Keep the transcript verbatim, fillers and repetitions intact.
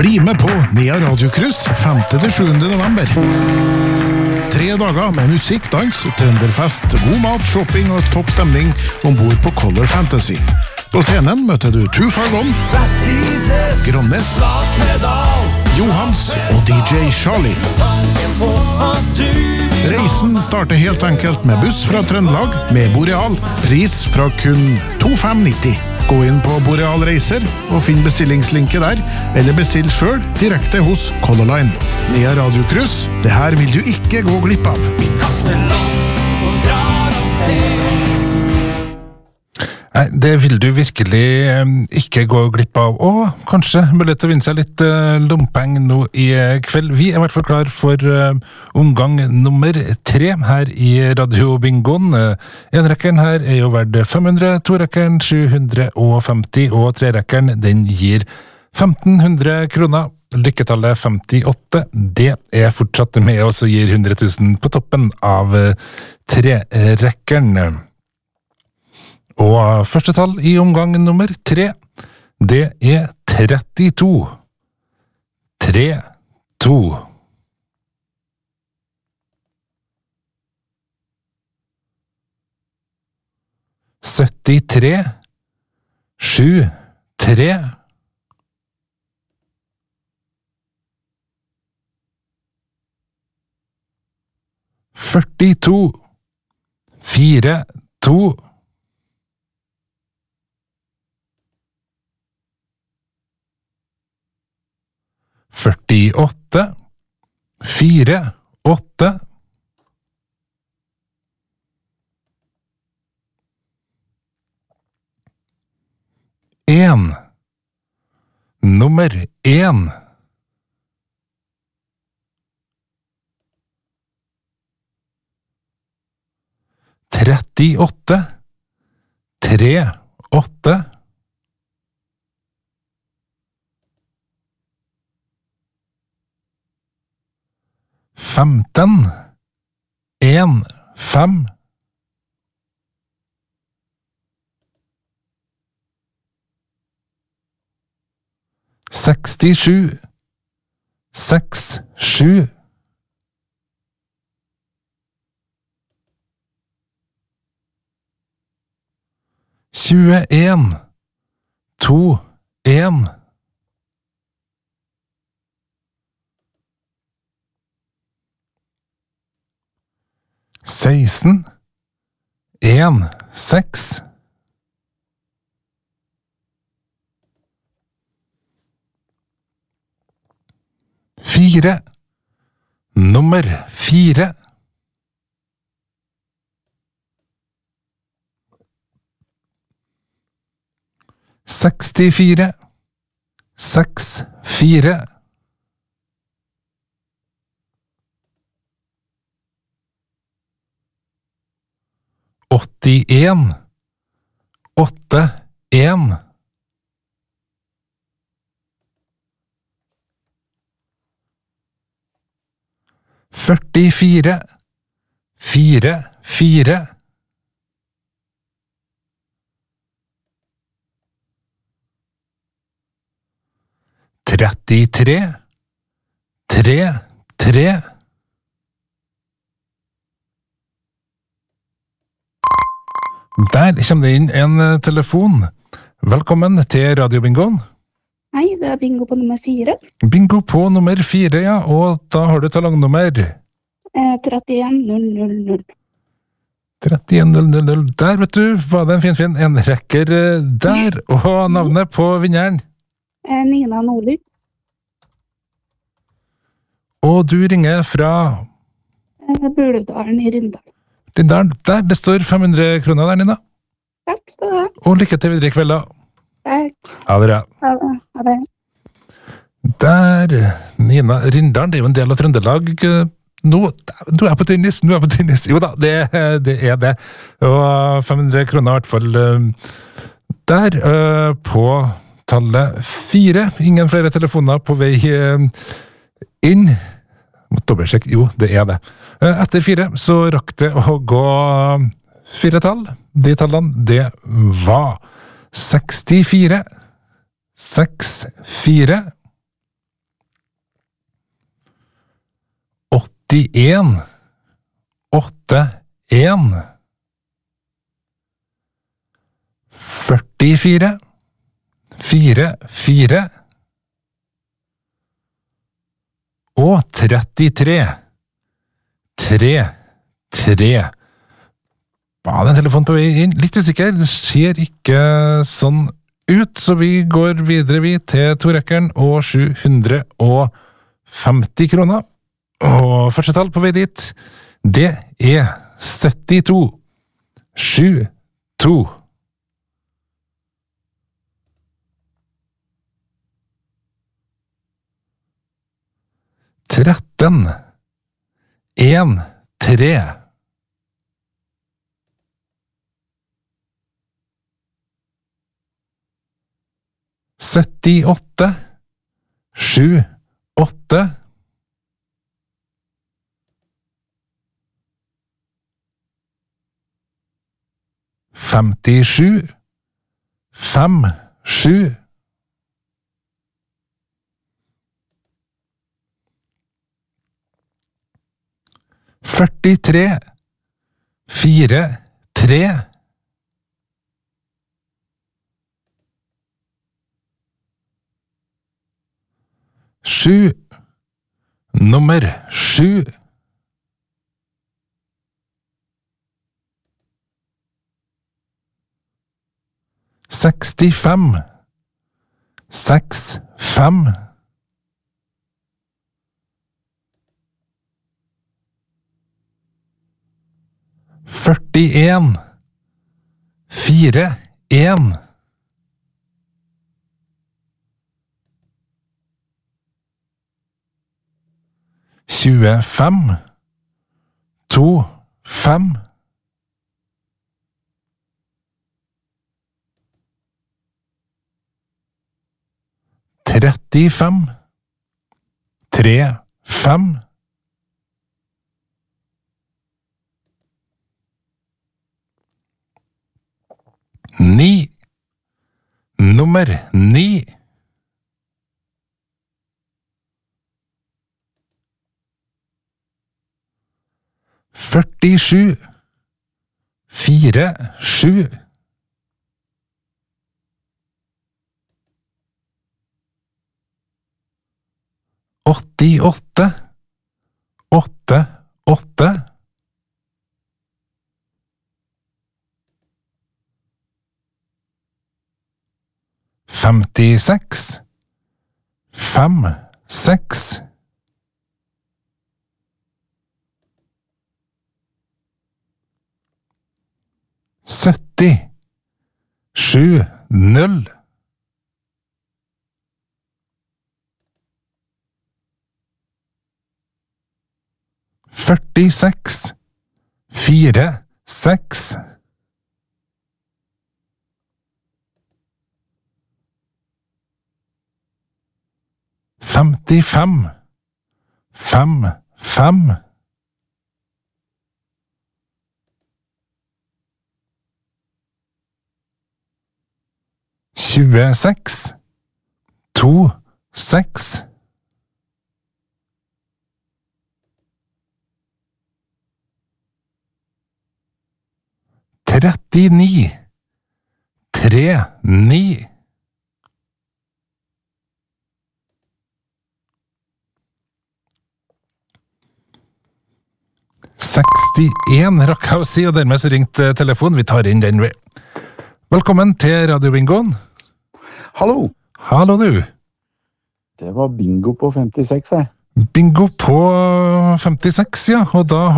Bli med på Nea Radiokryss femte til sjuende november. Tre dager med musikk, dans, trønderfest, god mat, shopping og topp stemning ombord på Color Fantasy. På scenen møter du Too Far Gone, Gronnes, Johans og D J Charlie. Reisen starter helt enkelt med buss fra Trøndelag med Boreal. Pris fra kun to fem nitti. Gå inn på Boreal Reiser og finn bestillingslinket der, eller bestill selv direkte hos Color Line. Nea Radiokryss, det her vil du ikke gå glipp av. Vi kaster loss og drar av sted. Nei, det vil du virkelig eh, ikke gå glipp av. Og kanskje mulighet til å vinne seg litt eh, lompeng nå i kveld. Vi er i hvert fall klar for eh, omgang nummer tre her i Radio Bingoen. Eh, Enrekkeren her er jo verdt fem hundre, torekkeren sju hundre femti, og trerekkeren den gir femten hundre kroner. Lykketallet femtiåtte, det er fortsatt med oss og gir hundre tusen på toppen av eh, trerekkeren. Og første tall i omgang nummer tre, det er trettito. Tre, to. syttitre, sju, tre. førtito, fire, to. førtiåtte, fire, åtte. En. Nummer en. Trettiåtte, tre, åtte. Femten, en, fem. Sekstisju, seks, sju. Tjueen, to, en. seksten, en, seks. Fire, nummer fire. Sekstifire, seks, fire. åttien, åtte, en. førtifire, fire, fire. Trettitre, tre, tre. Der kommer det inn en telefon. Velkommen til Radio Bingoen. Hei, det er bingo på nummer fire. Bingo på nummer fire, ja. Og da har du talangnummer. Eh, trettien null null null. trettien null null null. Der, vet du, var det en fin, fin enrekker der. Og navnet på vinneren? Eh, Nina Nordli. Og du ringer fra? Eh, Buledalen i Rindal. Rindalen, der, det står fem hundre kroner der, Nina. Takk skal du ha. Og lykke til videre i kveld da. Takk. Ha det bra. Ha det. Ha det. Der, Nina Rindalen, det er jo en del av Trøndelag. Nå, nå er jeg på tennis, nå er jeg på tennis. Jo da, det, det er det. Og fem hundre kroner i hvert fall der, på tallet fire. Ingen flere telefoner på vei inn. Må dobbeltsjekke, jo, det er det. Etter fire så rakk det å gå fire tall. De tallene, det var sekstifire, seks, fire, åttien åttien førtifire fire fire og trettitre tre tre. Var det en telefon på vei inn? Litt usikker, det ser ikke sånn ut, så vi går videre vi til torekkeren og sju hundre femti kroner. Og første tall på vei dit, det er syttito sju to. tretten en tre. syttiåtte sju åtte. femtisju fem sju. førtitre fire tre. Sju nummer sju. sekstifem seks fem. førtien fire en. tjuefem to fem. trettifem tre fem. Ni nummer ni. førtisju fire sju. åttiåtte åtte åtte. femtiseks fem seks. sytti sju null. førtiseks fire seks. femtifem fem fem. tjueseks to seks. trettini tre ni. sekstien rakk jeg å si, og dermed så ringte telefonen. Vi tar inn den ved. Velkommen til radiobingoen. Hallo. Hallo du. Det var bingo på femtiseks her. Bingo på femtiseks, ja, og da